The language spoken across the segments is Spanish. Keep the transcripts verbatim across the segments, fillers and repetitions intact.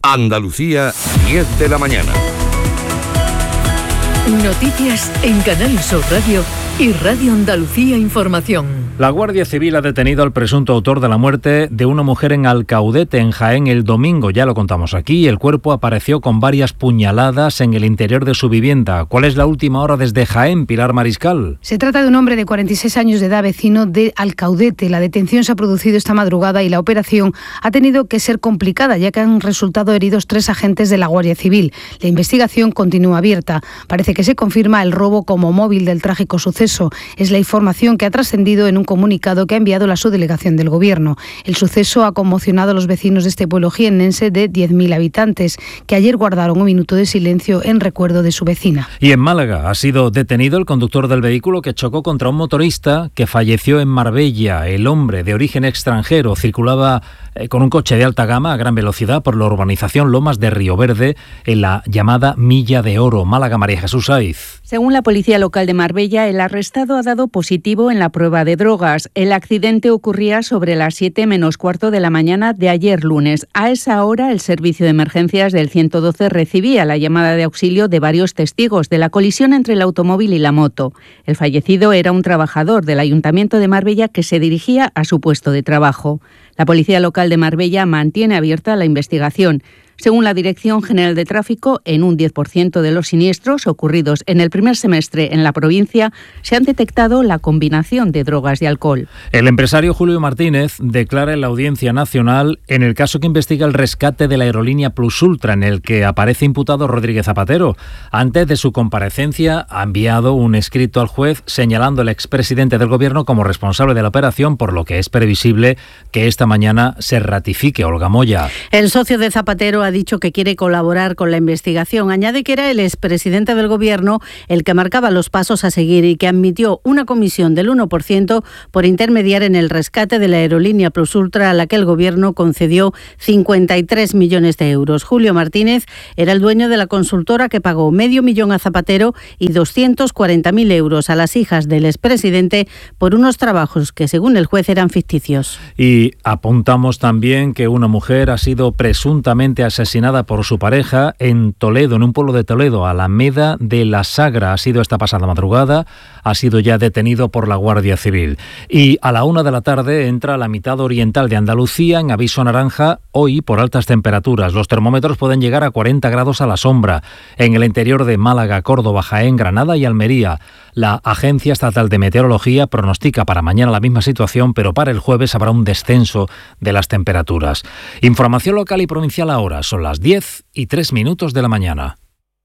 Andalucía, diez de la mañana. Noticias en Canal Sur Radio y Radio Andalucía Información. La Guardia Civil ha detenido al presunto autor de la muerte de una mujer en Alcaudete, en Jaén, el domingo. Ya lo contamos aquí. El cuerpo apareció con varias puñaladas en el interior de su vivienda. ¿Cuál es la última hora desde Jaén, Pilar Mariscal? Se trata de un hombre de cuarenta y seis años de edad, vecino de Alcaudete. La detención se ha producido esta madrugada y la operación ha tenido que ser complicada, ya que han resultado heridos tres agentes de la Guardia Civil. La investigación continúa abierta. Parece que se confirma el robo como móvil del trágico suceso. Es la información que ha trascendido en un comunicado que ha enviado la subdelegación del Gobierno. El suceso ha conmocionado a los vecinos de este pueblo jiennense de diez mil habitantes, que ayer guardaron un minuto de silencio en recuerdo de su vecina. Y en Málaga ha sido detenido el conductor del vehículo que chocó contra un motorista que falleció en Marbella. El hombre, de origen extranjero, circulaba eh, con un coche de alta gama a gran velocidad por la urbanización Lomas de Río Verde, en la llamada Milla de Oro. Málaga, María Jesús Saiz. Según la Policía Local de Marbella, el arrestado ha dado positivo en la prueba de drogas. El accidente ocurría sobre las siete menos cuarto de la mañana de ayer lunes. A esa hora, el servicio de emergencias del ciento doce recibía la llamada de auxilio de varios testigos de la colisión entre el automóvil y la moto. El fallecido era un trabajador del Ayuntamiento de Marbella que se dirigía a su puesto de trabajo. La Policía Local de Marbella mantiene abierta la investigación. Según la Dirección General de Tráfico, en un diez por ciento de los siniestros ocurridos en el primer semestre en la provincia se han detectado la combinación de drogas y alcohol. El empresario Julio Martínez declara en la Audiencia Nacional en el caso que investiga el rescate de la aerolínea Plus Ultra, en el que aparece imputado Rodríguez Zapatero. Antes de su comparecencia ha enviado un escrito al juez señalando al expresidente del Gobierno como responsable de la operación, por lo que es previsible que esta mañana se ratifique. Olga Moya. El socio de Zapatero ha dicho que quiere colaborar con la investigación. Añade que era el expresidente del Gobierno el que marcaba los pasos a seguir y que admitió una comisión del uno por ciento por intermediar en el rescate de la aerolínea Plus Ultra, a la que el Gobierno concedió cincuenta y tres millones de euros. Julio Martínez era el dueño de la consultora que pagó medio millón a Zapatero y doscientos cuarenta mil euros a las hijas del expresidente por unos trabajos que, según el juez, eran ficticios. Y apuntamos también que una mujer ha sido presuntamente asesinada asesinada por su pareja en Toledo, en un pueblo de Toledo, Alameda de la Sagra. Ha sido esta pasada madrugada, ha sido ya detenido por la Guardia Civil. Y a la una de la tarde entra la mitad oriental de Andalucía en aviso naranja hoy por altas temperaturas. Los termómetros pueden llegar a cuarenta grados a la sombra en el interior de Málaga, Córdoba, Jaén, Granada y Almería. La Agencia Estatal de Meteorología pronostica para mañana la misma situación, pero para el jueves habrá un descenso de las temperaturas. Información local y provincial ahora. Son las diez y tres minutos de la mañana.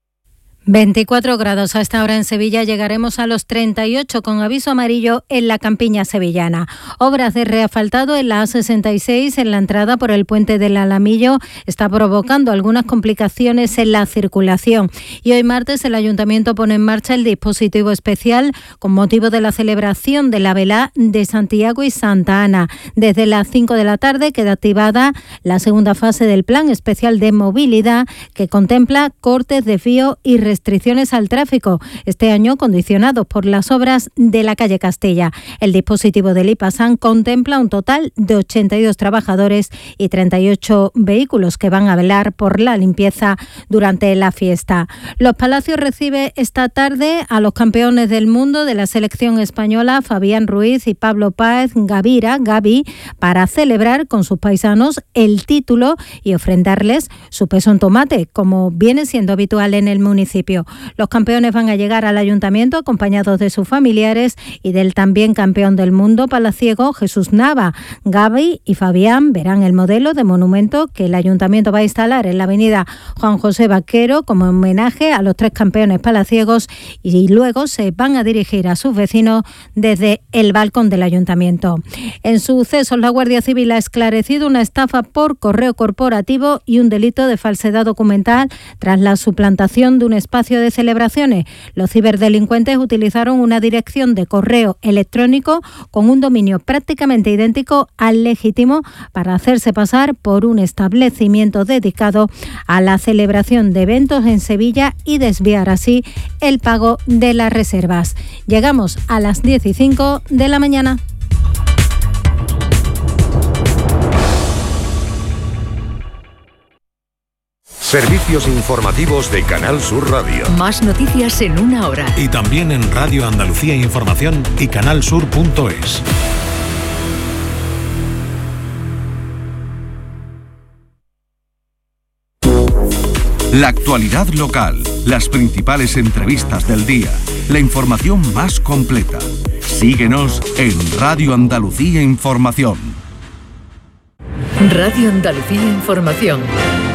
veinticuatro grados a esta hora en Sevilla, llegaremos a los treinta y ocho con aviso amarillo en la campiña sevillana. Obras de reasfaltado en la A sesenta y seis en la entrada por el puente del Alamillo está provocando algunas complicaciones en la circulación. Y hoy martes el Ayuntamiento pone en marcha el dispositivo especial con motivo de la celebración de la Velá de Santiago y Santa Ana. Desde las cinco de la tarde queda activada la segunda fase del Plan Especial de Movilidad, que contempla cortes, desvíos y restricciones al tráfico, este año condicionados por las obras de la calle Castilla. El dispositivo del IPASAN contempla un total de ochenta y dos trabajadores y treinta y ocho vehículos que van a velar por la limpieza durante la fiesta. Los Palacios recibe esta tarde a los campeones del mundo de la selección española, Fabián Ruiz y Pablo Páez Gavira, Gavi, para celebrar con sus paisanos el título y ofrendarles su peso en tomate, como viene siendo habitual en el municipio. Los campeones van a llegar al ayuntamiento acompañados de sus familiares y del también campeón del mundo palaciego, Jesús Nava. Gaby y Fabián verán el modelo de monumento que el ayuntamiento va a instalar en la avenida Juan José Vaquero como homenaje a los tres campeones palaciegos, y luego se van a dirigir a sus vecinos desde el balcón del ayuntamiento. En sucesos, la Guardia Civil ha esclarecido una estafa por correo corporativo y un delito de falsedad documental tras la suplantación de un espacio de celebraciones. Los ciberdelincuentes utilizaron una dirección de correo electrónico con un dominio prácticamente idéntico al legítimo para hacerse pasar por un establecimiento dedicado a la celebración de eventos en Sevilla y desviar así el pago de las reservas. Llegamos a las diez y cinco de la mañana. Servicios informativos de Canal Sur Radio. Más noticias en una hora. Y también en Radio Andalucía Información y canalsur punto es. La actualidad local, las principales entrevistas del día, la información más completa. Síguenos en Radio Andalucía Información. Radio Andalucía Información.